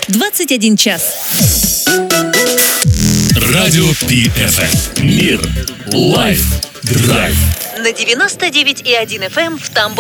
21 час. Радио PFM. Мир. Лайф. Драйв. На 99,1 FM в Тамбове.